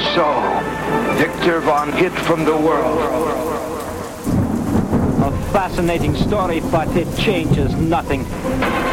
so, Victor von Hit from the world. A fascinating story, but it changes nothing.